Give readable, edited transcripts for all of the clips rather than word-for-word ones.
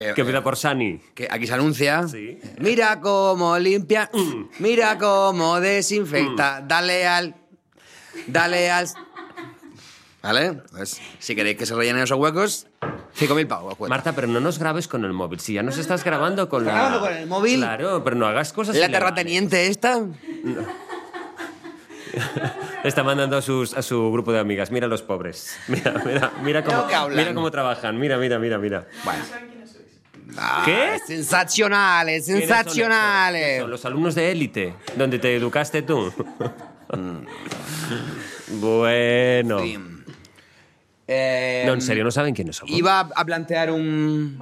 Que empieza por Sani. Que aquí se anuncia. Sí. Mira cómo limpia, mira cómo desinfecta, dale al... ¿Vale? Pues, si queréis que se rellenen esos huecos, 5.000 pavos. Marta, pero no nos grabes con el móvil. Si ya nos estás grabando con ¿Estás grabando con el móvil? Claro, pero no hagas cosas ¿La ilegales. terrateniente esta? Está mandando a su grupo de amigas. Mira los pobres. Mira cómo trabajan. Mira. Bueno. Ah, ¿Qué? Sensacionales, ¿Quiénes son sensacionales. esos? Son los alumnos de élite, donde te educaste tú. Bueno. Sí. No, en serio, no saben quiénes somos. Iba a plantear un...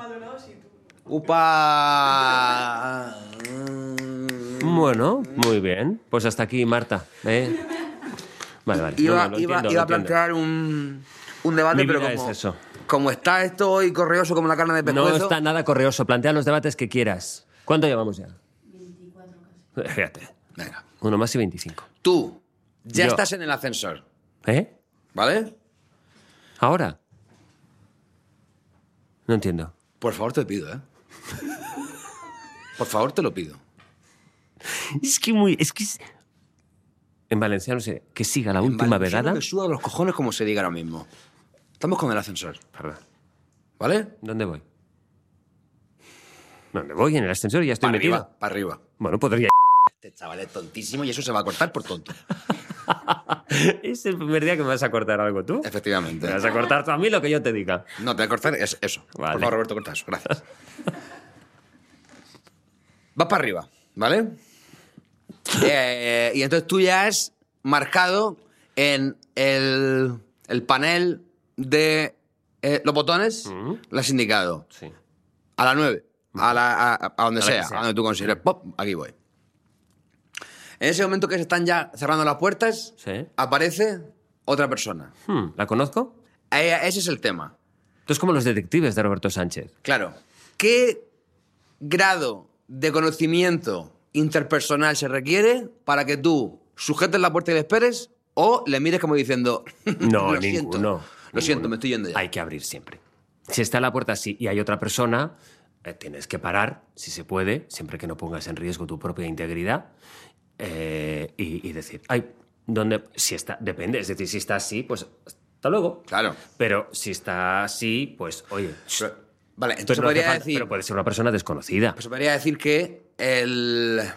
Upa... Bueno, muy bien. Pues hasta aquí, Marta. Vale. Iba No, lo entiendo, a plantear un debate, Mi pero vida como, es eso. como está esto hoy correoso como la carne de pescuezo... No está nada correoso. Plantea los debates que quieras. ¿Cuánto llevamos ya? 24 casi. Fíjate. Venga. Uno más y 25. Tú ya Yo. estás en el ascensor, ¿Eh? ¿vale? ¿Ahora? No entiendo. Por favor te pido, ¿eh? Por favor te lo pido. Es que en valenciano sé que siga la última Vale, vegada. me suda los cojones como se diga ahora mismo. Estamos con el ascensor, Perdón. ¿vale? ¿Dónde voy? ¿Dónde voy? En el ascensor ya estoy metido. Para arriba. Bueno, podría. Este chaval es tontísimo y eso se va a cortar por tonto. Es el primer día que me vas a cortar algo tú. Efectivamente. Me vas a cortar tú a mí lo que yo te diga. No, te voy a cortar eso. Vale. Por favor, Roberto, corta eso. Gracias. Vas para arriba, ¿vale? Y entonces tú ya has marcado en el panel de los botones, lo has indicado. Sí. A la 9, a donde A la sea, que sea. a donde tú consideres. Pop, aquí voy. En ese momento que se están ya cerrando las puertas, Sí. aparece otra persona. ¿La conozco? Ese es el tema. Tú es como los detectives de Roberto Sánchez. Claro. ¿Qué grado de conocimiento interpersonal se requiere para que tú sujetes la puerta y le esperes o le mires como diciendo... No, lo siento, ninguno. Lo siento, me estoy yendo ya. Hay que abrir siempre. Si está la puerta así y hay otra persona, tienes que parar, si se puede, siempre que no pongas en riesgo tu propia integridad, y decir, ay, ¿dónde? Si está, depende, es decir, si está así, pues hasta luego. Claro. Pero si está así, pues, oye. Vale, entonces Pero, no hace podría falta- decir... pero puede ser una persona desconocida. Pues podría decir que el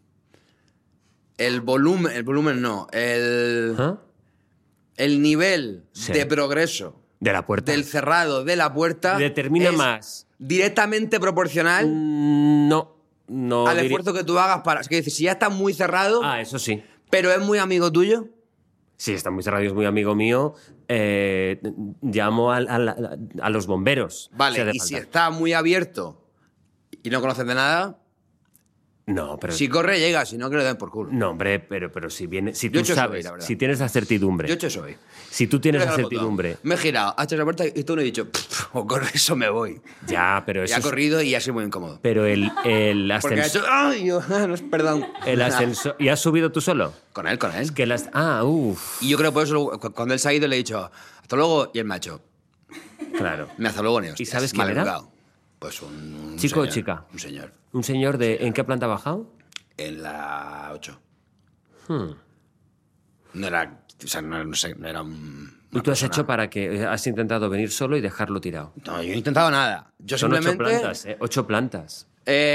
volumen no, ¿Ah? el nivel Sí. de progreso De la puerta. del cerrado de la puerta Determina es más. directamente proporcional No al diría- esfuerzo que tú hagas para... Es que si ya está muy cerrado, Ah, eso sí. pero es muy amigo tuyo, Si está muy cerrado y es muy amigo mío, llamo a los bomberos. vale, si hace y si falta. está muy abierto y no conoces de nada, No, pero... si corre llega, si no que le den por culo. No, hombre, pero si viene... Si Yo tú he hecho eso hoy, sabes, la verdad. si tienes la certidumbre... Yo he hecho eso hoy. Si tú tienes Le he la dado al botón. certidumbre... Me he girado, ha hecho la puerta y tú no he dicho, o con eso me voy. Ya, pero Y eso ha es- corrido y ha sido muy incómodo. Pero el Porque ha ascensor... hecho, ¡ay! Yo, perdón. El ascensor... ¿Y has subido tú solo? Con él. Que las... Ah, uff. Y yo creo por eso, cuando él se ha ido, le he dicho, hasta luego, y él me ha hecho, Claro. me hasta luego ni hostias. ¿Y sabes quién era? Maleducado. Pues un ¿Chico o señor, chica? Un señor. ¿Un señor de... ¿En qué planta ha bajado? En la 8. Hmm. No era, o sea, no sé, no era un... ¿Y tú has hecho para que... Has intentado venir solo y dejarlo tirado? No, yo no he intentado nada. Yo Son 8 simplemente... plantas, ¿eh? 8 plantas.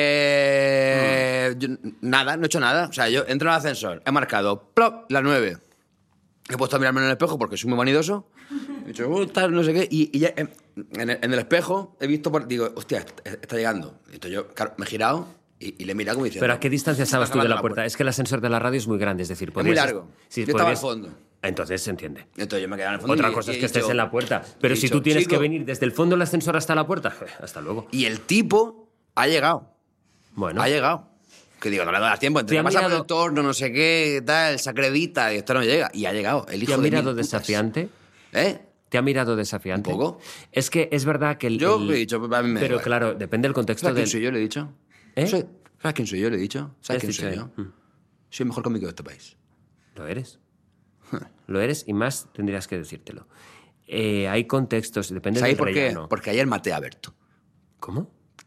Nada, no he hecho nada. O sea, yo entro en el ascensor, he marcado plop, la 9. He puesto a mirarme en el espejo porque soy muy vanidoso. He dicho, tal, no sé qué. Y ya en el espejo he visto, digo, hostia, está llegando. Y entonces yo, claro, me he girado y le he mirado como diciendo... ¿Pero a qué distancia estabas "Estás tú de la cerrando puerta? Es que el ascensor de la radio es muy grande, es decir, Es muy podrías... largo. Sí, Yo estaba al podrías- fondo. Entonces se entiende. Entonces yo me he quedado en el fondo. Otra y- cosa y es he que estés dicho- en la puerta. Pero he si dicho, tú tienes que "Chico". venir desde el fondo del ascensor hasta la puerta, hasta luego. Y el tipo ha llegado. Bueno, Ha llegado. Que digo, no le das tiempo. ¿Te Entonces ha pasa por mirado- el torno, no sé qué, tal, se acredita y esto no llega. Y ha llegado. El hijo ¿te ha de mirado mil putas. desafiante? ¿Eh? ¿Te ha mirado desafiante? Un poco. Es que es verdad que el... Yo el- le he dicho, a mí me da Pero igual. claro, depende del contexto ¿Sabes quién del... soy yo? Le he dicho. ¿Eh? ¿Sabes quién soy yo? Le he dicho. ¿Sabes quién Has soy dicho, yo? Soy el mejor cómico de este país. Lo eres. Lo eres y más tendrías que decírtelo. Hay contextos, depende ¿Sabéis del por qué? relleno. Porque ayer maté a Berto. ¿Cómo?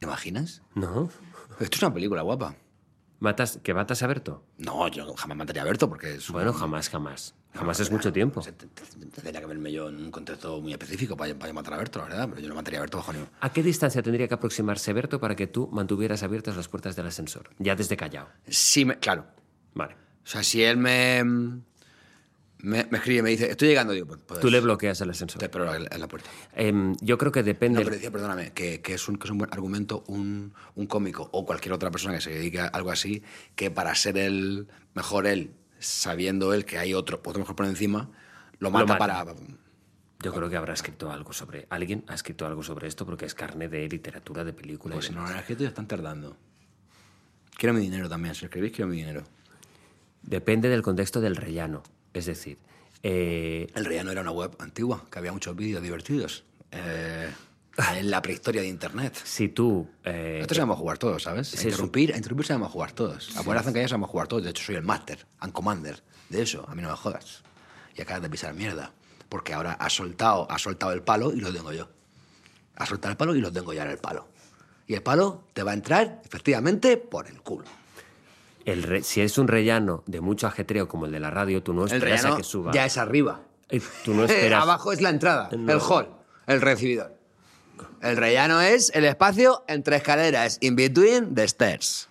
¿Te imaginas? ¿No? Esto es una película guapa. ¿Que matas a Berto? No, yo jamás mataría a Berto porque es... Bueno, jamás. Jamás es mucho tiempo. Tendría que verme yo en un contexto muy específico para matar a Berto, la verdad, pero yo no mataría a Berto bajo ningún... ¿A qué distancia tendría que aproximarse Berto para que tú mantuvieras abiertas las puertas del ascensor? Ya desde Callao. Sí, claro. Vale. O sea, si él me escribe y me dice, estoy llegando, digo, pues Tú le bloqueas el ascensor. te espero en la puerta. Yo creo que depende... No, pero decía, perdóname, que es un buen argumento un cómico o cualquier otra persona que se dedique a algo así, que para ser el mejor él, sabiendo él que hay otro mejor por encima, lo mata para... Yo creo que habrá escrito algo sobre... Alguien ha escrito algo sobre esto porque es carne de literatura, de película. Pues y si no demás. lo han escrito ya están tardando. Quiero mi dinero también, si escribís quiero mi dinero. Depende del contexto del rellano. Es decir... El Rellano era una web antigua, que había muchos vídeos divertidos. En la prehistoria de Internet. Si tú... Esto sabemos jugar todos, ¿sabes? A interrumpir sabemos jugar todos. A poner a zancadillas sabemos jugar todos. De hecho, soy el Master and Commander de eso. A mí no me jodas. Y acabas de pisar mierda. Porque ahora has soltado el palo y lo tengo yo. Has soltado el palo y lo tengo ya en el palo. Y el palo te va a entrar, efectivamente, por el culo. Si es un rellano de mucho ajetreo como el de la radio, tú no El esperas rellano a que suba. ya es arriba. Tú no esperas... Abajo es la entrada, No. el hall, el recibidor. El rellano es el espacio entre escaleras, in between the stairs.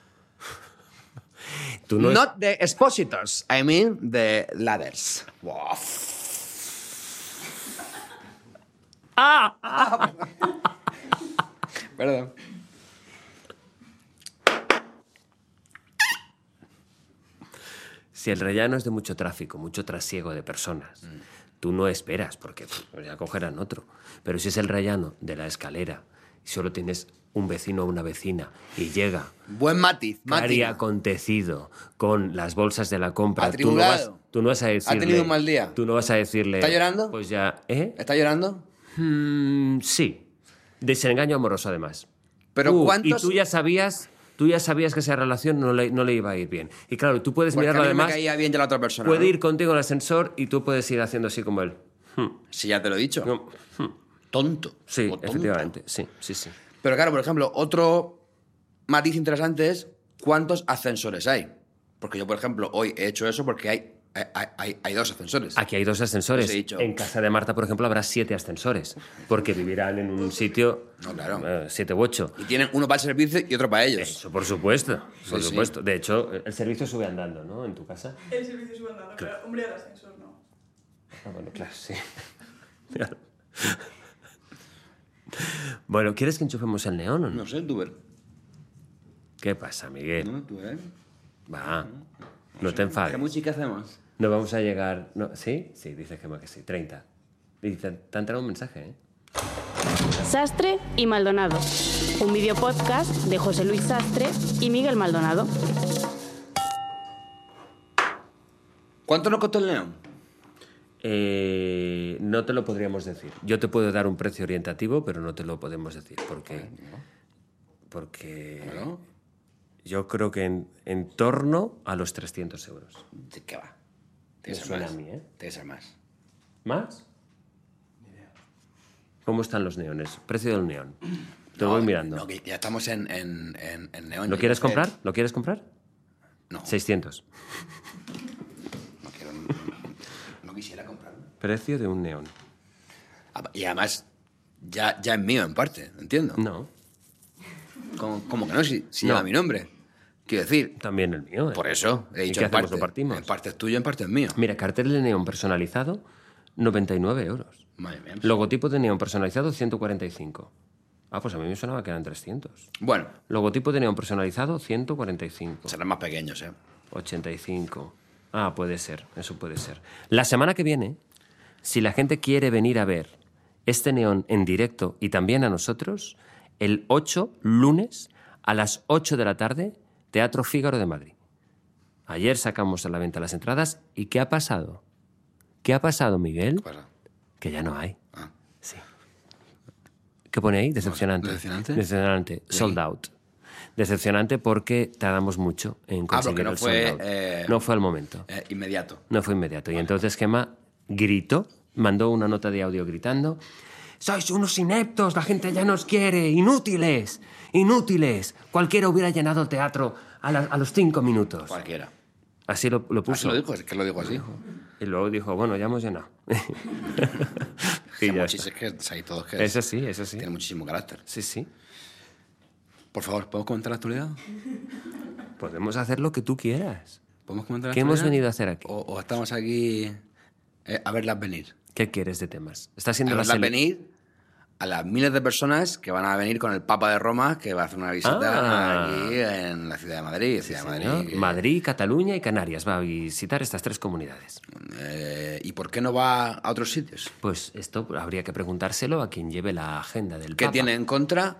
Tú no Not the expositors, I mean the ladders. Wow. Perdón. Si el rellano es de mucho tráfico, mucho trasiego de personas, tú no esperas, porque ya cogerán otro. Pero si es el rellano de la escalera y solo tienes un vecino o una vecina y llega Buen matiz, cari Máquina. acontecido con las bolsas de la compra, Atribulado. tú no vas a decirle... ¿Ha tenido un mal día? Tú no vas a decirle... ¿Está llorando? Pues ya... ¿Eh? ¿Está llorando? Sí. Desengaño amoroso, además. Pero Y ¿cuántos...? tú ya sabías que esa relación no le iba a ir bien. Y claro, tú puedes Porque mirarlo a mí además... me caía bien ya la otra persona. Puede ¿no? ir contigo en el ascensor y tú puedes ir haciendo así como él. Si ya te lo he dicho. No. Tonto. Sí, O tonta. efectivamente. Sí. Pero claro, por ejemplo, otro matiz interesante es cuántos ascensores hay. Porque yo, por ejemplo, hoy he hecho eso porque hay dos ascensores. Aquí hay 2 ascensores. Os he dicho. En casa de Marta, por ejemplo, habrá 7 ascensores. Porque vivirán en un sitio... No, claro. 7 u 8. Y tienen uno para el servicio y otro para ellos. Eso, por supuesto. Por Sí. supuesto. De hecho, el servicio sube andando, ¿no? En tu casa. El servicio sube andando, pero hombre, al ascensor no. Ah, bueno, claro, sí. Bueno, ¿quieres que enchufemos el neón o no? No sé, tú ver. ¿Qué pasa, Miguel? No, tú ver. Va, no te enfades. ¿Qué música hacemos? No vamos a llegar... No, ¿sí? Sí, dice Gemma que sí. 30. Y te ha entrado un mensaje, ¿eh? Sastre y Maldonado. Un videopodcast de José Luis Sastre y Miguel Maldonado. ¿Cuánto nos costó el neón? No te lo podríamos decir. Yo te puedo dar un precio orientativo, pero no te lo podemos decir. Porque Bueno, yo creo que en torno a los 300 euros. sí, ¿qué va? Me Tiene que ser suena más. a mí, ¿eh? Tiene que ser más. ¿Más? ¿Cómo están los neones? Precio del neón. Te voy mirando. No, que ya estamos en neón. ¿Lo Yo quieres creo que- comprar? ¿Lo quieres comprar? No, 600. no quiero. No quisiera comprarlo. Precio de un neón. Y además, ya es mío en parte, entiendo. No, ¿Cómo que no? Si No. lleva mi nombre. Quiero decir, también el mío. ¿eh? por eso he ¿Y dicho qué en hacemos? parte. ¿Lo partimos? En parte es tuyo, en parte es mío. Mira, cartel de neón personalizado, 99 euros. Madre mía. Logotipo de neón personalizado, 145. Ah, pues a mí me sonaba que eran 300. Bueno, Logotipo de neón personalizado, 145. serán más pequeños, ¿eh? 85. Ah, puede ser, eso puede ser. La semana que viene, si la gente quiere venir a ver este neón en directo y también a nosotros, el 8, lunes, a las 8 de la tarde, Teatro Fígaro de Madrid. Ayer sacamos a la venta las entradas y ¿qué ha pasado? ¿Qué ha pasado, Miguel? ¿Qué pasa? Que ya no hay. Ah. Sí. ¿Qué pone ahí? Decepcionante. ¿Decepcionante? Decepcionante. Sold out. Decepcionante porque tardamos mucho en conseguir porque no el fue, sold out. No fue al momento. Inmediato. No fue inmediato. Y entonces Gemma gritó, mandó una nota de audio gritando: «¡Sois unos ineptos! ¡La gente ya nos quiere! ¡Inútiles!». inútiles. Cualquiera hubiera llenado el teatro a los 5 minutos. Cualquiera. Así lo puso. Así lo dijo, es que lo dijo así. Y luego dijo, bueno, ya hemos llenado. Y ya está. Es que hay todos que... Eso sí. Tiene muchísimo carácter. Sí. Por favor, ¿podemos comentar la actualidad? Podemos hacer lo que tú quieras. ¿Podemos comentar la ¿Qué hemos actualidad? venido a hacer aquí? ¿O estamos aquí a verlas venir? ¿Qué quieres de temas? Está A siendo la verlas venir a las miles de personas que van a venir con el Papa de Roma, que va a hacer una visita aquí en la ciudad de Madrid. Señor. Madrid, Cataluña y Canarias. Va a visitar estas 3 comunidades. ¿Y por qué no va a otros sitios? Pues esto habría que preguntárselo a quien lleve la agenda del ¿Qué Papa. tiene en contra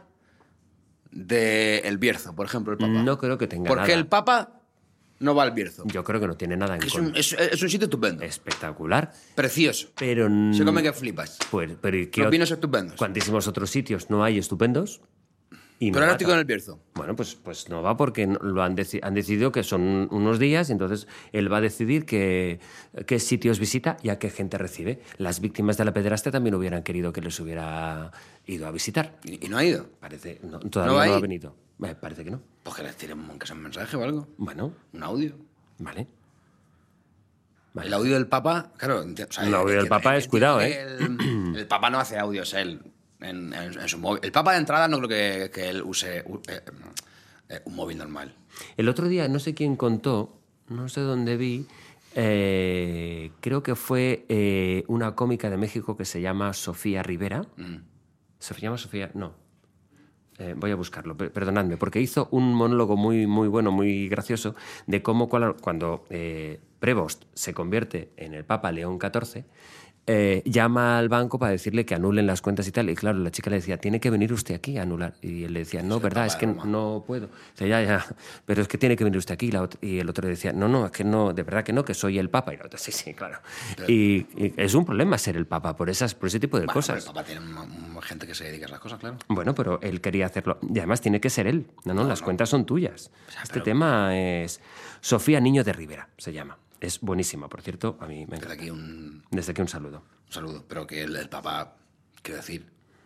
del Bierzo, por ejemplo, el Papa? No creo que tenga ¿Por nada. qué el Papa no va al Bierzo? Yo creo que no tiene nada en Es contra. un sitio estupendo. Espectacular. Precioso. Pero... Se come que flipas. Pues, pero ¿y qué Los vinos estupendos. ¿Cuantísimos otros sitios no hay estupendos? Y Pero no ahora va estoy con el Bierzo. Bueno, pues no va porque lo han decidido que son unos días y entonces él va a decidir qué sitios visita y a qué gente recibe. Las víctimas de la pederastia también hubieran querido que les hubiera ido a visitar. ¿Y no ha ido? Parece, ¿No todavía va no a ha ir? venido. Parece que no. Pues que les tiren un mensaje o algo. Bueno, Un audio. vale. El audio del Papa, claro. O sea, El audio del Papa es cuidado, ¿eh? El Papa no hace audios él en su móvil. El Papa de entrada no creo que él use un móvil normal. El otro día, no sé quién contó, no sé dónde vi, creo que fue una cómica de México que se llama Sofía Rivera. ¿Se llama Sofía? No. Voy a buscarlo, perdonadme, porque hizo un monólogo muy, muy bueno, muy gracioso, de cómo cuando Prevost se convierte en el Papa León XIV, llama al banco para decirle que anulen las cuentas y tal. Y claro, la chica le decía, tiene que venir usted aquí a anular. Y él le decía, no, verdad, es que no puedo. Dice, ya, pero es que tiene que venir usted aquí. Y el otro le decía, no, es que no, de verdad que no, que soy el Papa. Y el otro, sí, claro. Y es un problema ser el Papa por ese tipo de cosas. El Papa tiene gente que se dedica a las cosas, claro. Bueno, pero él quería hacerlo. Y además tiene que ser él. No, las cuentas son tuyas. Este tema es Sofía Niño de Rivera, se llama. Es buenísima, por cierto, a mí me encanta. Desde aquí un saludo. Un saludo, pero que el Papa, quiero decir...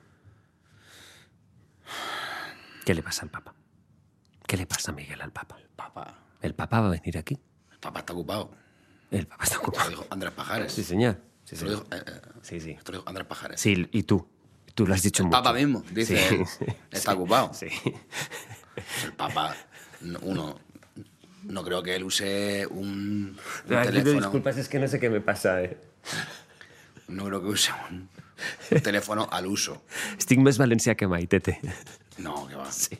¿Qué le pasa al Papa? ¿Qué le pasa, Miguel, al Papa? El Papa va a venir aquí. El Papa está ocupado. El Papa está Esto ocupado. lo dijo Andrés Pajares. Sí, señor. Esto lo dijo, Sí. Esto lo dijo Andrés Pajares. Sí, y tú. Tú lo has dicho mucho. El Papa mismo, dice Sí. él. Está ocupado. Sí. El Papa, no creo que él use un Ay, pido teléfono. disculpas, es que no sé qué me pasa. No creo que use un teléfono al uso. Estic més valencià que mai, tete. No, que va. Sí.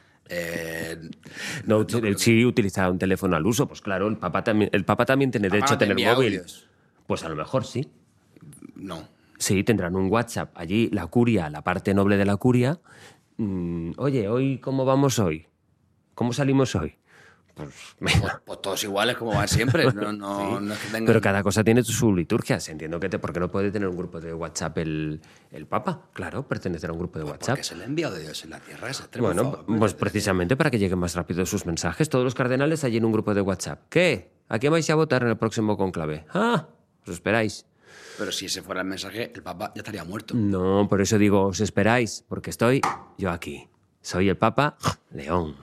No Si utilizará un teléfono al uso, pues claro, el Papa también tiene Papá derecho no a te tener envía móvil. audios. Pues a lo mejor sí. No. Sí, tendrán un WhatsApp. Allí la curia, la parte noble de la curia. Oye, ¿hoy cómo vamos hoy? ¿Cómo salimos hoy? Pues venga. Pues todos iguales como van siempre. Sí. No es que tengan... Pero cada cosa tiene su liturgia. Entiendo ¿por qué no puede tener un grupo de WhatsApp el Papa? Claro, pertenecer a un grupo de WhatsApp. Porque se le ha enviado de Dios en la tierra. Ese extremo, Bueno, por favor. pues precisamente para que lleguen más rápido sus mensajes. Todos los cardenales allí en un grupo de WhatsApp. ¿Qué? ¿A quién vais a votar en el próximo conclave? Ah, os esperáis. Pero si ese fuera el mensaje, el Papa ya estaría muerto. No, por eso digo, os esperáis, porque estoy yo aquí. Soy el Papa León.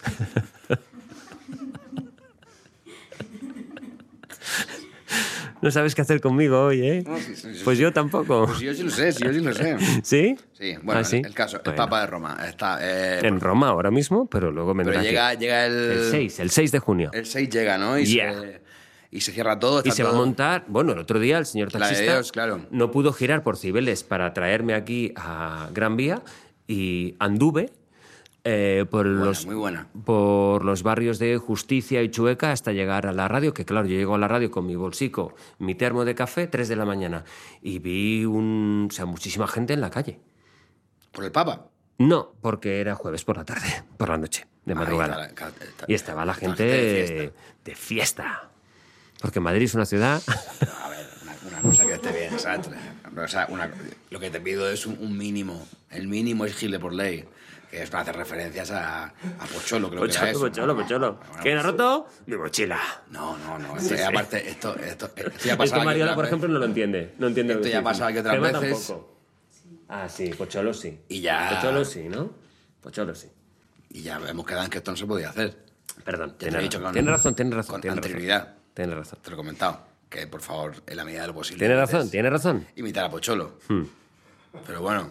No sabes qué hacer conmigo hoy, ¿eh? No, sí. Pues yo tampoco. Pues yo sí lo sé, ¿Sí? Sí, bueno, ¿Ah, sí? el caso, el Bueno. Papa de Roma está... En Roma ahora mismo, pero luego vendrá pero aquí. llega El 6 de junio. El 6 llega, ¿no? Yeah. Y se cierra todo. Y está se va a todo- montar... Bueno, el otro día el señor La de taxista Dios, claro. no pudo girar por Cibeles para traerme aquí a Gran Vía y anduve por muy buena. por los barrios de Justicia y Chueca hasta llegar a la radio, que claro, yo llego a la radio con mi bolsico, mi termo de café, 3 de la mañana, y vi muchísima gente en la calle. ¿Por el Papa? No, porque era jueves por la tarde, por la noche, de madrugada. Y estaba la gente de fiesta. Porque Madrid es una ciudad... A ver, una cosa que esté bien, ¿sabes? O sea, lo que te pido es un mínimo. El mínimo es gile por ley. Que es para hacer referencias a Pocholo, creo que era eso. Pocholo. Bueno, ¿Quién ha roto? Mi mochila. No. Aparte, esto ya Es pasaba que Mariola, otra por vez. ejemplo, no lo entiende. No entiende lo Esto que ya estoy pasaba diciendo. aquí otras Gemma veces. tampoco. Ah, sí, Pocholo sí. Y ya- Pocholo sí, ¿no? Pocholo sí. Y ya hemos quedado en que esto no se podía hacer. Perdón, Ya te lo he dicho con- tienes razón. Con anterioridad. Tienes razón. Te lo he comentado. Que, por favor, en la medida de lo posible... Tienes razón. Imitar a Pocholo. Pero bueno,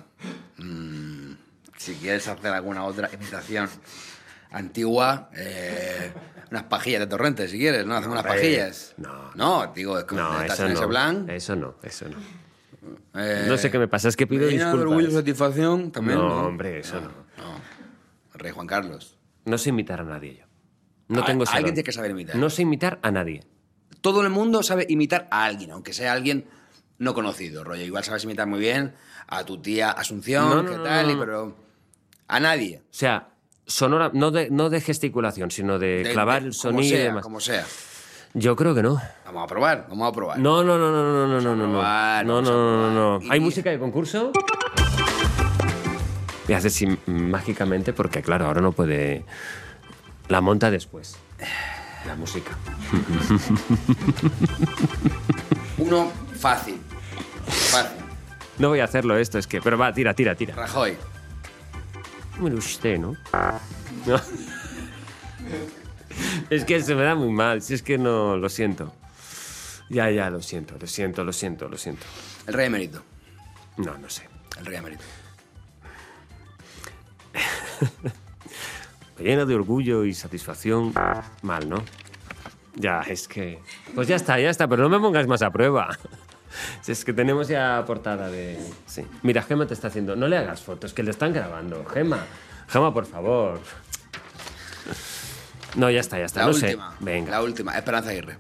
si quieres hacer alguna otra imitación antigua, unas pajillas de Torrente, si quieres, ¿no? Hacemos unas pajillas. No, digo, es como No, estás eso en no. ese plan. Eso no. No sé qué me pasa, es que pido Medina de disculpas. orgullo y satisfacción también. No, hombre, eso no. El rey Juan Carlos. No sé imitar a nadie yo. No A- tengo ese alguien don. tiene que saber imitar. No sé imitar a nadie. Todo el mundo sabe imitar a alguien, aunque sea alguien no conocido, rollo. Igual sabes imitar muy bien a tu tía Asunción, No, no, qué no, tal, no. pero a nadie. O sea, sonora, no de gesticulación, sino de clavar el sonido y demás. Como sea. Yo creo que no. Vamos a probar. No. ¿Hay música de concurso? Y hace así mágicamente porque, claro, ahora no puede... La monta después. La música. Uno fácil. Fácil. No voy a hacerlo esto, es que... Pero va, tira. Rajoy. Bueno, usted, ¿no? No. Es que se me da muy mal, si es que no... Lo siento. Ya, lo siento. El rey emérito. No sé. El rey emérito. Lleno de orgullo y satisfacción. Mal, ¿no? Ya, es que... Pues ya está, pero no me pongas más a prueba. Si es que tenemos ya portada de... Sí. Mira, Gemma te está haciendo... No le hagas fotos, que le están grabando. Gemma, por favor. No, ya está. La no última. sé. Venga. La última. Esperanza Aguirre.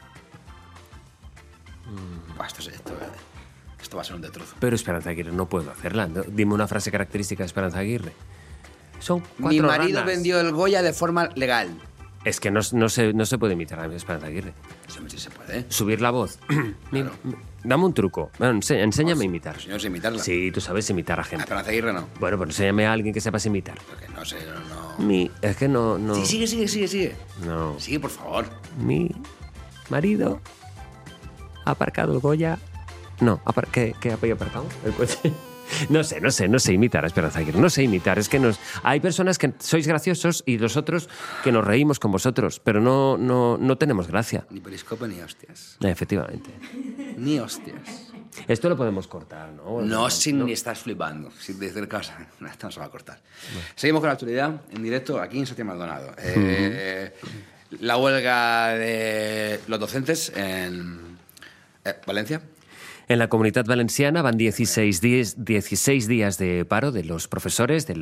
Buah, esto va a ser un destrozo. Pero Esperanza Aguirre, no puedo hacerla. Dime una frase característica de Esperanza Aguirre. Son 4 Mi marido ranas. vendió el Goya de forma legal. Es que no se puede imitar a Esperanza Aguirre. Sí se puede. Subir la voz. Dame un truco. Bueno, enséñame a imitar. Señor, sé imitarla. Sí, tú sabes imitar a A gente. Esperanza Aguirre no. Bueno, pues enséñame a alguien que sepas imitar. Porque no sé, no. Es que no... Sí, sigue. No. Sigue, por favor. Mi marido ha aparcado el Goya... No, ¿qué había aparcado? El coche. No sé imitar a Esperanza Aguirre. No sé imitar. Es que hay personas que sois graciosos y los otros que nos reímos con vosotros, pero no tenemos gracia. Ni periscope ni hostias. Efectivamente. Ni hostias. Esto lo podemos cortar, ¿no? No, sin ni estás flipando. Sin decir cosas. Esto no se va a cortar. Seguimos con la actualidad en directo aquí en Santiago Maldonado. La huelga de los docentes en Valencia. En la Comunitat Valenciana van 16 días de paro de los profesores, de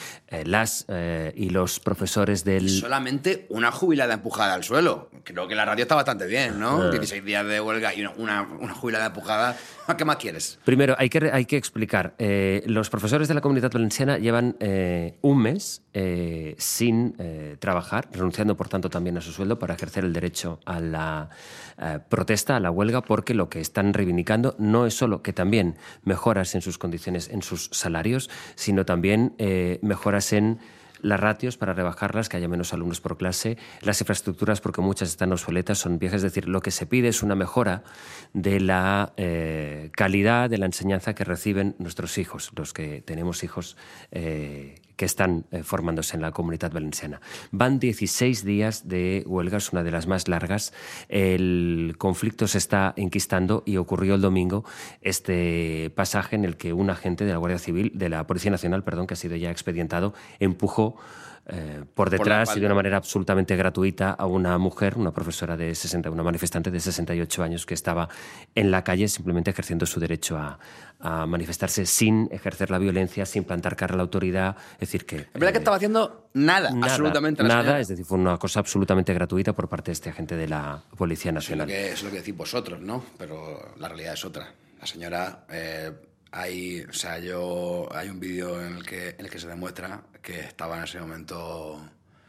y los profesores del... Solamente una jubilada empujada al suelo. Creo que la radio está bastante bien, ¿no? 16 días de huelga y una jubilada empujada. ¿Qué más quieres? Primero, hay que explicar. Los profesores de la Comunitat Valenciana llevan un mes sin trabajar, renunciando, por tanto, también a su sueldo para ejercer el derecho a la protesta, a la huelga, porque lo que están reivindicando no es solo que también mejoras en sus condiciones, en sus salarios, sino también mejoras en las ratios para rebajarlas, que haya menos alumnos por clase, las infraestructuras, porque muchas están obsoletas, son viejas. Es decir, lo que se pide es una mejora de la calidad de la enseñanza que reciben nuestros hijos, los que tenemos hijos que están formándose en la Comunitat Valenciana. Van 16 días de huelga, es una de las más largas. El conflicto se está enquistando y ocurrió el domingo este pasaje en el que un agente de la Guardia Civil, de la Policía Nacional, que ha sido ya expedientado, empujó por detrás y de una manera absolutamente gratuita a una mujer, una profesora de una manifestante de 68 años que estaba en la calle simplemente ejerciendo su derecho a manifestarse sin ejercer la violencia, sin plantar cara a la autoridad. Es decir, que... Es verdad que estaba haciendo nada, absolutamente nada. señora. Es decir, fue una cosa absolutamente gratuita por parte de este agente de la Policía Nacional. Es lo que decís vosotros, ¿no? Pero la realidad es otra. La señora... hay un vídeo en el que se demuestra que estaba en ese momento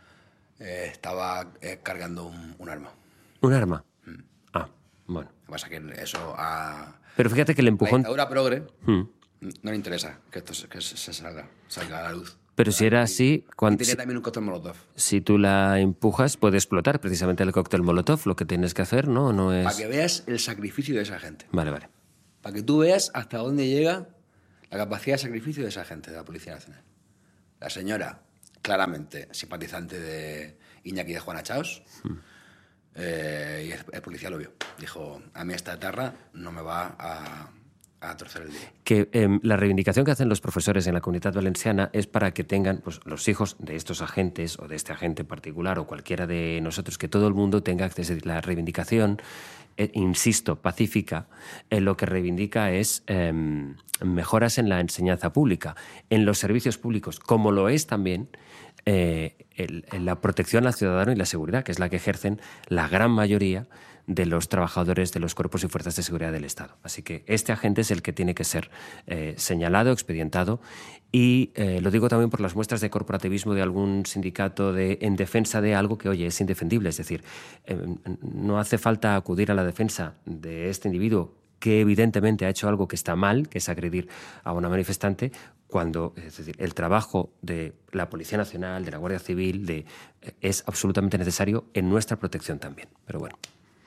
cargando un arma. ¿Un arma? Ah, bueno. Lo que pasa es que eso Pero fíjate que el la empujón... dictadura progre no le interesa que esto se salga a la luz. Pero si era así... Y tenía también un cóctel molotov. Si tú la empujas, puede explotar precisamente el cóctel molotov. Lo que tienes que hacer, no es... Para que veas el sacrificio de esa gente. Vale. Para que tú veas hasta dónde llega la capacidad de sacrificio de esa gente de la Policía Nacional. La señora claramente simpatizante de Iñaki de Juana Chaos. Y el policía lo vio. Dijo, a mí esta etarra no me va a torcer el día. Que la reivindicación que hacen los profesores en la Comunitat Valenciana es para que tengan pues, los hijos de estos agentes o de este agente en particular o cualquiera de nosotros, que todo el mundo tenga acceso. La reivindicación, insisto, pacífica, lo que reivindica es mejoras en la enseñanza pública, en los servicios públicos, como lo es también la protección al ciudadano y la seguridad, que es la que ejercen la gran mayoría de los trabajadores de los cuerpos y fuerzas de seguridad del Estado. Así que este agente es el que tiene que ser señalado, expedientado, y lo digo también por las muestras de corporativismo de algún sindicato en defensa de algo que, oye, es indefendible. Es decir, no hace falta acudir a la defensa de este individuo que evidentemente ha hecho algo que está mal, que es agredir a una manifestante, cuando es decir, el trabajo de la Policía Nacional, de la Guardia Civil, es absolutamente necesario en nuestra protección también. Pero bueno.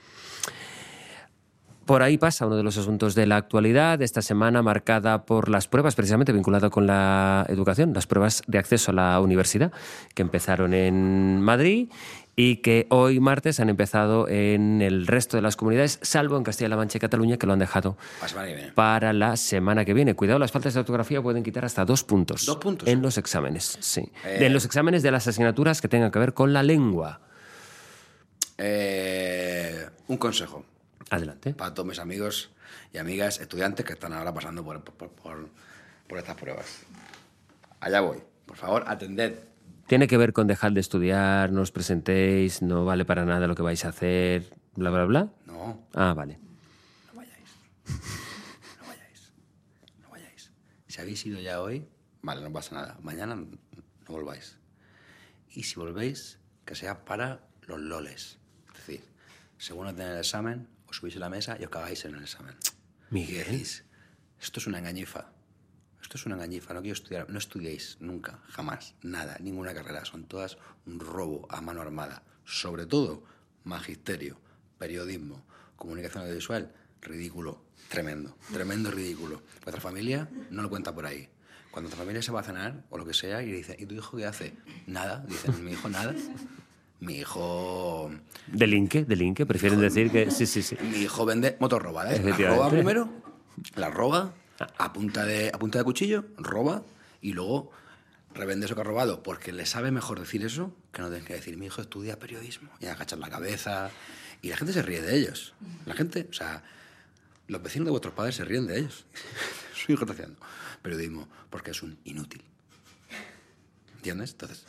Por ahí pasa uno de los asuntos de la actualidad, esta semana marcada por las pruebas, precisamente vinculada con la educación, las pruebas de acceso a la universidad, que empezaron en Madrid y que hoy martes han empezado en el resto de las comunidades, salvo en Castilla-La Mancha y Cataluña, que lo han dejado para la semana que viene. Cuidado, las faltas de ortografía pueden quitar hasta 2 puntos. 2 puntos. En los exámenes, sí. En los exámenes de las asignaturas que tengan que ver con la lengua. Un consejo. Adelante. Para todos mis amigos y amigas estudiantes que están ahora pasando por estas pruebas. Allá voy. Por favor, atended. Tiene que ver con dejar de estudiar, no os presentéis, no vale para nada lo que vais a hacer, bla, bla, bla. No. Ah, vale. No vayáis. No vayáis. No vayáis. Si habéis ido ya hoy, vale, no pasa nada. Mañana no volváis. Y si volvéis, que sea para los loles. Es decir, según no tener el examen, os subís a la mesa y os cagáis en el examen. Miguel. Y decís, esto es una engañifa. Esto es una engañifa, no quiero estudiar. No estudiéis nunca, jamás, nada, ninguna carrera. Son todas un robo a mano armada. Sobre todo, magisterio, periodismo, comunicación audiovisual, ridículo, tremendo, tremendo ridículo. Vuestra familia no lo cuenta por ahí. Cuando tu familia se va a cenar o lo que sea y dice, ¿y tu hijo qué hace? Nada, dicen, mi hijo nada. Mi hijo... Delinque, prefieren decir que... Sí. Mi hijo vende motos robadas. La roba primero, la roba, a punta de cuchillo, roba, y luego revende eso que ha robado, porque le sabe mejor decir eso que no tener que decir, mi hijo estudia periodismo, y agachar la cabeza, y la gente se ríe de ellos. La gente, o sea, los vecinos de vuestros padres se ríen de ellos. Su hijo está haciendo periodismo porque es un inútil. ¿Entiendes? Entonces...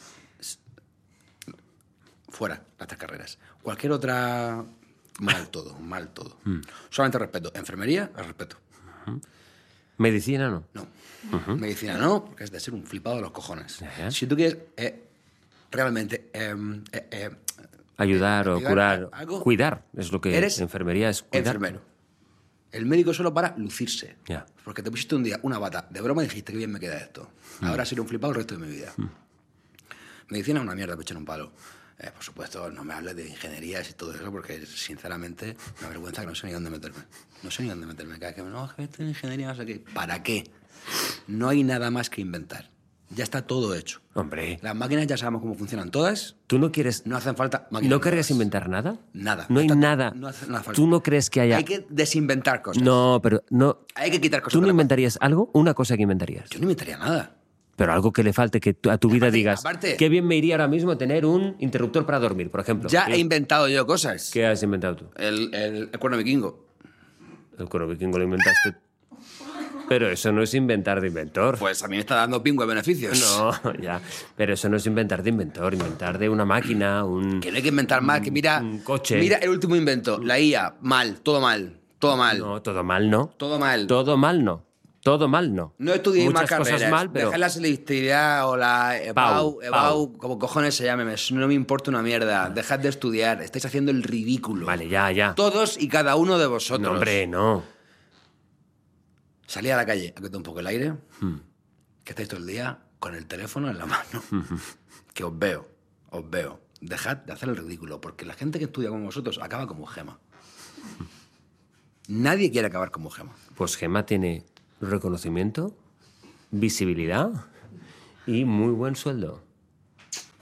fuera las 3 carreras. Cualquier otra, mal todo. Solamente respeto. Enfermería, el respeto. ¿Medicina no? No. Medicina no, porque es de ser un flipado de los cojones. Si tú quieres realmente ayudar o curar, cuidar, es lo que eres enfermería es cuidar. Enfermero. El médico solo para lucirse. Ya. Porque te pusiste un día una bata de broma y dijiste que bien me queda esto. Ahora seré un flipado el resto de mi vida. Medicina es una mierda, me echan un palo. Por supuesto, no me hables de ingenierías y todo eso, porque sinceramente me avergüenza que no sé ni dónde meterme. No sé ni dónde meterme. Cada vez que no, que estoy en ingeniería, no sé qué. ¿Para qué? No hay nada más que inventar. Ya está todo hecho. Hombre. Las máquinas ya sabemos cómo funcionan todas. ¿Tú no quieres... No hacen falta máquinas ¿No querrías nuevas. inventar nada? Nada. No hay nada. No hace nada falta. ¿Tú no crees que haya...? Hay que desinventar cosas. No, pero no... Hay que quitar cosas. ¿Tú no inventarías algo? Una cosa que inventarías. Yo no inventaría nada. Pero algo que le falte, que a tu vida digas, aparte, qué bien me iría ahora mismo tener un interruptor para dormir, por ejemplo. Ya he inventado yo cosas. ¿Qué has inventado tú? El cuerno vikingo. El cuerno vikingo lo inventaste. Pero eso no es inventar de inventor. Pues a mí me está dando pingüe beneficios. No, ya. Pero eso no es inventar de inventor. Inventar de una máquina, Que no hay que inventar más, que mira... un coche. Mira el último invento, la IA. Mal, todo mal. Todo mal. No, todo mal no. Todo mal. Todo mal no. Todo mal no. No estudiéis más Muchas carreras. cosas mal, pero... Dejad la selectividad o la Pau. como cojones se llame. No me importa una mierda. Dejad de estudiar. Estáis haciendo el ridículo. Vale, ya. Todos y cada uno de vosotros. No, hombre, no. Salí a la calle a que te un poco el aire. Que estáis todo el día con el teléfono en la mano. Que os veo. Dejad de hacer el ridículo. Porque la gente que estudia como vosotros acaba como Gema. Nadie quiere acabar como Gema. Pues Gema tiene reconocimiento, visibilidad y muy buen sueldo.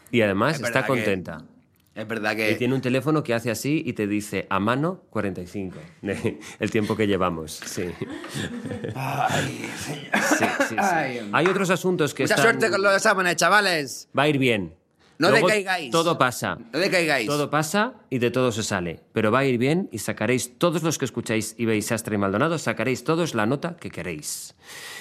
Y además Es está verdad que- contenta. Es verdad Y que... tiene un teléfono que hace así y te dice a mano 45. El tiempo que llevamos, sí. Ay, señor. Sí, sí, sí. Ay. Hay otros asuntos que Mucha están... suerte con los exámenes, chavales. Va a ir bien. No Luego decaigáis. Todo pasa. No decaigáis. Todo pasa y de todo se sale. Pero va a ir bien y sacaréis, todos los que escucháis y veis Sastre y Maldonado, sacaréis todos la nota que queréis.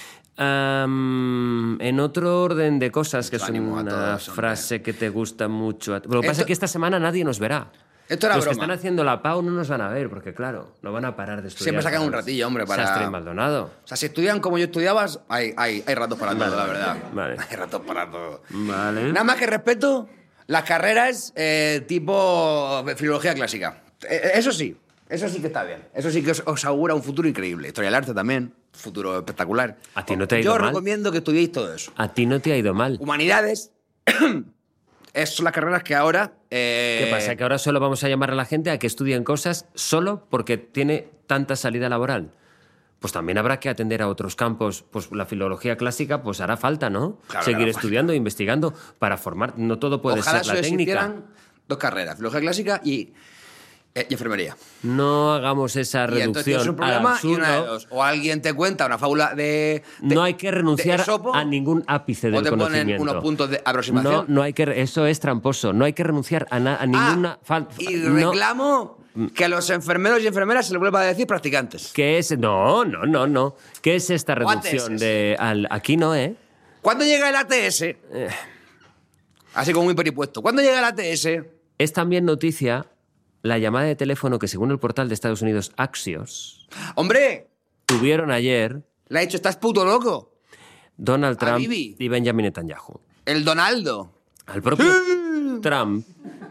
En otro orden de cosas, que es Mucho ánimo a una todos, hombre. frase que te gusta mucho. Lo que pasa Esto- es que esta semana nadie nos verá. Esto era Los que broma. están haciendo la PAU no nos van a ver, porque claro, no van a parar de estudiar. Siempre sacan un para ratillo, hombre, para- Sastre y Maldonado. O sea, si estudian como yo estudiabas, hay ratos para todo, la verdad. Vale. Hay ratos para todo. Vale. Nada más que respeto las carreras tipo filología clásica. Eso sí que está bien. Eso sí que os augura un futuro increíble. Historia del arte también, futuro espectacular. A ti no te ha ido Yo os mal. recomiendo que estudiéis todo eso. A ti no te ha ido mal. Humanidades son las carreras que ahora... ¿Qué pasa? ¿Que ahora solo vamos a llamar a la gente a que estudien cosas solo porque tiene tanta salida laboral? Pues también habrá que atender a otros campos. Pues la filología clásica pues hará falta, ¿no? Claro, Seguir hará estudiando, investigando para formar. No todo puede Ojalá ser la solo técnica. existieran dos carreras, filología clásica y enfermería. No hagamos esa Y entonces reducción tienes un al problema y absurdo. una de dos. O alguien te cuenta una fábula de No hay que renunciar de Esopo, a ningún ápice o del te ponen conocimiento. unos puntos de aproximación. No hay que... Eso es tramposo. No hay que renunciar a ninguna... Y no. reclamo que a los enfermeros y enfermeras se les vuelva a decir practicantes. ¿Qué es? No. ¿Qué es esta reducción ATS. de... Aquí no, ¿eh? ¿Cuándo llega el ATS? Así como muy peripuesto. ¿Cuándo llega el ATS? Es también noticia la llamada de teléfono que, según el portal de Estados Unidos Axios, ¡Hombre! tuvieron ayer Le ha dicho, ¿estás puto loco? Donald A Trump Bibi. y Benjamin Netanyahu. El Donaldo. Al propio Trump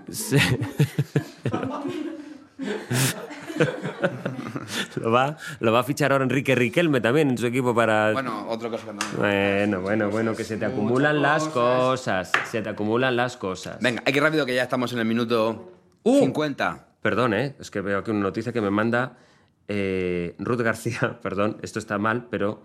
lo va a fichar ahora Enrique Riquelme también en su equipo para... Bueno, otro cosa que no. Bueno, que se te acumulan las cosas. Se te acumulan las cosas. Venga, hay que ir rápido que ya estamos en el minuto 50. Perdón, es que veo aquí una noticia que me manda Ruth García. Perdón, esto está mal, pero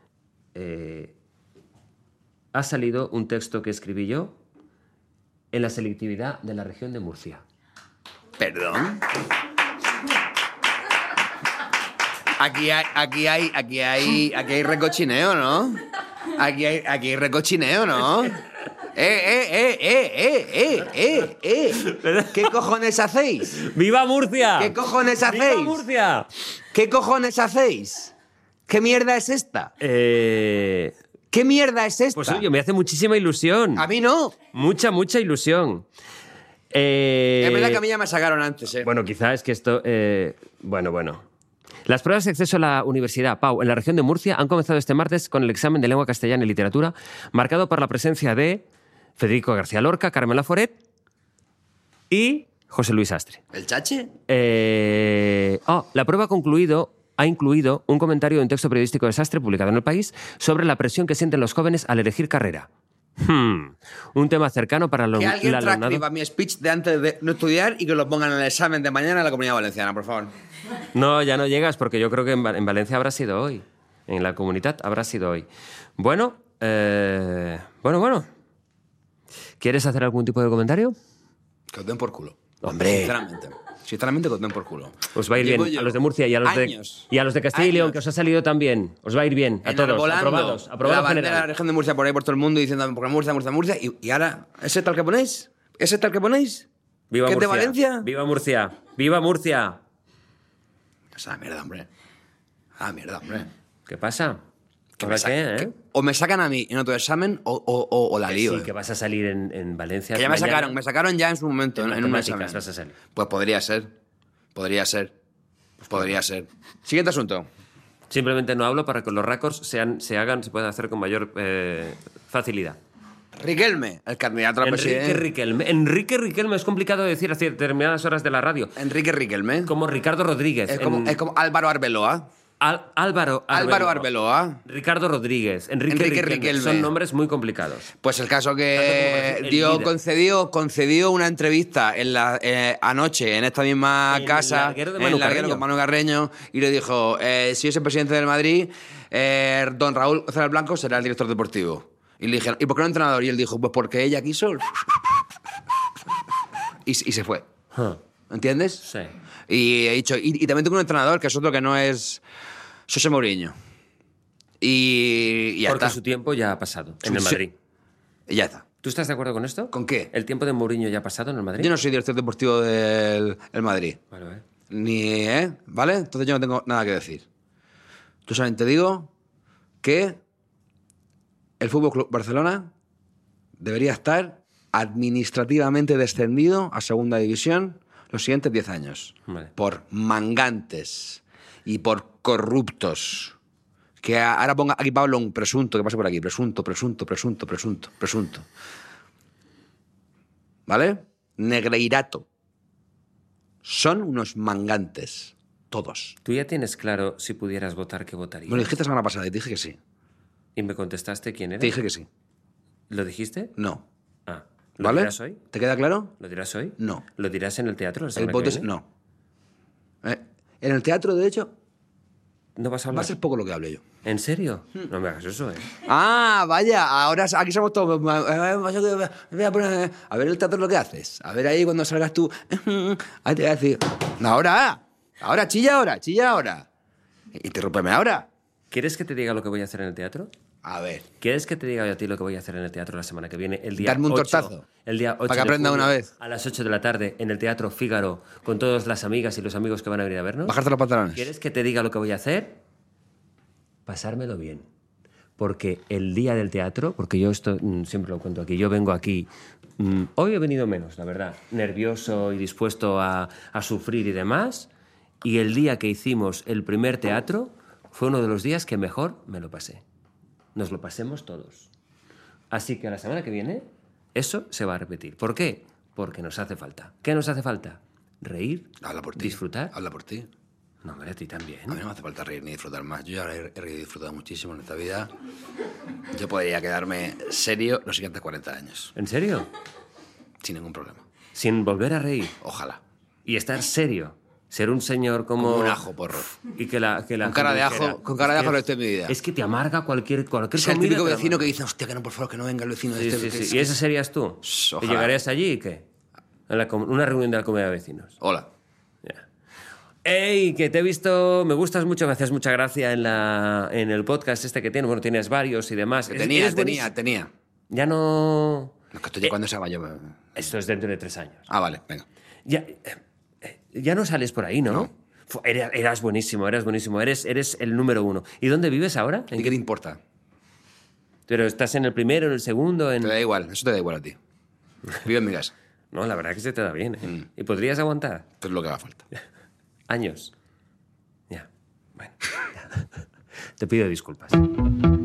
ha salido un texto que escribí yo en la selectividad de la región de Murcia. ¿Perdón? Aquí hay recochineo, ¿no? Aquí hay recochineo, ¿no? ¿Qué cojones hacéis? ¡Viva Murcia! ¿Qué cojones ¡Viva hacéis? Murcia! ¿Qué cojones hacéis? ¿Qué mierda es esta? ¿Qué mierda es esta? Pues oye, me hace muchísima ilusión. A mí no. Mucha ilusión. Es verdad que a mí ya me sacaron antes, ¿eh? Bueno, quizá es que esto... Bueno. Las pruebas de acceso a la Universidad PAU en la región de Murcia han comenzado este martes con el examen de lengua castellana y literatura, marcado por la presencia de Federico García Lorca, Carmela Foret y José Luis Sastre. ¿El chache? La prueba ha incluido un comentario de un texto periodístico de Sastre publicado en El País sobre la presión que sienten los jóvenes al elegir carrera. Un tema cercano para Que alguien el alumnado. transcriba mi speech de antes de no estudiar y que lo pongan en el examen de mañana en la Comunidad Valenciana, por favor. No, ya no llegas, porque yo creo que en Valencia habrá sido hoy. En la comunidad habrá sido hoy. Bueno. ¿Quieres hacer algún tipo de comentario? Que os den por culo. Hombre. Sinceramente que os den por culo. Os va a ir Llevo bien yo a los de Murcia y a los años, de Castilla y León, años que os ha salido también. Os va a ir bien a todos. enarbolando Aprobados la en bandera de la general. región de Murcia por ahí por todo el mundo diciendo porque Murcia. Y ahora, ¿ese tal que ponéis? ¿Ese tal que ponéis? ¡Viva ¿Que es de Murcia! Valencia? ¡Viva Murcia! ¡Viva Murcia! Esa mierda, hombre. ¿Qué pasa? Que ¿Ahora me sa- qué, que o me sacan a mí en otro examen o la lío. Sí, que vas a salir en Valencia. Que ya me mañana. sacaron ya en su momento, en un matemáticas examen. vas a salir. Pues podría ser. Siguiente asunto. Simplemente no hablo para que los récords se puedan hacer con mayor facilidad. Riquelme, el candidato a la presidencia. Enrique Riquelme es complicado de decir a determinadas horas de la radio. Enrique Riquelme. Como Ricardo Rodríguez. Es como Álvaro Arbeloa. Álvaro Arbeloa. Ricardo Rodríguez. Enrique Riquelme. Riquelme. Son nombres muy complicados. Pues el caso Tanto que como el líder. concedió una entrevista anoche en esta misma En casa, Larguero de en Manu Larguero Carreño. con Manu Carreño, y le dijo, si yo soy presidente del Madrid, don Raúl González Blanco será el director deportivo. Y le dijeron, ¿y por qué no entrenador? Y él dijo, pues porque ella quiso. y se fue. Huh. ¿Entiendes? Sí. Y he dicho, y también tengo un entrenador que es otro que no es José Mourinho. Y ya Porque está. su tiempo ya ha pasado en el Sí. Madrid. Y ya está. ¿Tú estás de acuerdo con esto? ¿Con qué? ¿El tiempo de Mourinho ya ha pasado en el Madrid? Yo no soy director deportivo del el Madrid. Vale. Ni, ¿vale? Entonces yo no tengo nada que decir. Yo solamente digo que el Fútbol Club Barcelona debería estar administrativamente descendido a segunda división los siguientes 10 años. Vale. Por mangantes y por corruptos. Que ahora ponga aquí Pablo un presunto que pase por aquí. Presunto. ¿Vale? Negreirato. Son unos mangantes. Todos. ¿Tú ya tienes claro si pudieras votar qué votarías? Me lo dijiste la semana pasada y te dije que sí. ¿Y me contestaste quién era? Te dije que sí. ¿Lo dijiste? No. Ah. ¿Lo ¿Vale? dirás hoy? ¿Te queda claro? ¿Lo dirás hoy? No. ¿Lo dirás en el teatro la El semana voto que es viene? no. En el teatro, de hecho, ¿No vas a va hablar? a ser poco lo que hable yo. ¿En serio? No me hagas eso, ¿eh? Ah, vaya, ahora aquí somos todos. Voy a poner- a ver el teatro lo que haces. A ver ahí cuando salgas tú. Ahí te voy a decir. No, ahora, chilla ahora. Interrúmpeme ahora. ¿Quieres que te diga lo que voy a hacer en el teatro? A ver. ¿Quieres que te diga yo a ti lo que voy a hacer en el teatro la semana que viene? El día Darme un 8, tortazo. El día 8 Para que de aprenda junio, una vez. A las 8 de la tarde en el Teatro Fígaro con todas las amigas y los amigos que van a venir a vernos. Bajarte los pantalones. ¿Quieres que te diga lo que voy a hacer? Pasármelo bien. Porque el día del teatro, porque yo esto siempre lo cuento aquí, yo vengo aquí, hoy he venido menos, la verdad, nervioso y dispuesto a sufrir y demás, y el día que hicimos el primer teatro fue uno de los días que mejor me lo pasé. Nos lo pasemos todos. Así que a la semana que viene eso se va a repetir. ¿Por qué? Porque nos hace falta. ¿Qué nos hace falta? Reír, Habla por ti. disfrutar. Habla por ti. No, hombre, a ti también. A mí no me hace falta reír ni disfrutar más. Yo ya he reído y disfrutado muchísimo en esta vida. Yo podría quedarme serio los siguientes 40 años. ¿En serio? Sin ningún problema. Sin volver a reír. Ojalá. Y estar serio. Ser un señor como... Como un ajo, porro. Y que la Con cara de dijera, ajo, con cara de es que- ajo lo estoy en mi vida. Es que te amarga cualquier Es el comida. típico te la vecino que amarga. dice, hostia, que no, por favor, que no venga el vecino de Sí, este. sí, que sí. es- ¿Y ese serías tú? Shh, ¿Y ojalá. llegarías allí y qué? Una reunión de la Comunidad de Vecinos. Hola. Ya. ¡Ey! Que te he visto... Me gustas mucho, me hacías mucha gracia en el podcast este que tienes. Bueno, tienes varios y demás. Que Eres buenísimo. tenía. Ya no... No, que esto ya cuando se va yo... Esto es dentro de 3 años. Ah, vale, venga. Ya no sales por ahí, ¿no? No. Eras buenísimo. Eres el número 1. ¿Y dónde vives ahora? ¿Y qué te importa? ¿Pero estás en el primero, en el segundo? Te da igual, eso te da igual a ti. Vive en mi casa. No, la verdad que se te da bien. ¿eh? ¿Y podrías aguantar? Esto es lo que haga falta. Años. Ya. Bueno. Te pido disculpas.